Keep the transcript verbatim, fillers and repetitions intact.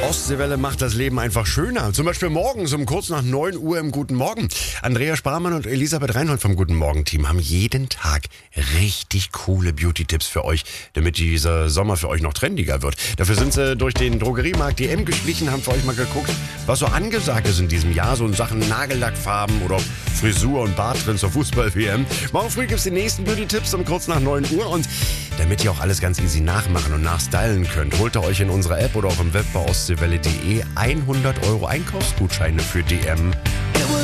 Ostseewelle macht das Leben einfach schöner. Zum Beispiel morgens um kurz nach neun Uhr im Guten Morgen. Andrea Sparmann und Elisabeth Reinhold vom Guten Morgen-Team haben jeden Tag richtig coole Beauty-Tipps für euch, damit dieser Sommer für euch noch trendiger wird. Dafür sind sie durch den Drogeriemarkt D M geschlichen, haben für euch mal geguckt, was so angesagt ist in diesem Jahr, so in Sachen Nagellackfarben oder Frisur und Barttrends zur Fußball-W M. Morgen früh gibt es die nächsten Beauty-Tipps um kurz nach neun Uhr und damit ihr auch alles ganz easy nachmachen und nachstylen könnt, holt ihr euch in unserer App oder auch im Web bei ostseewelle punkt de hundert Euro Einkaufsgutscheine für D M.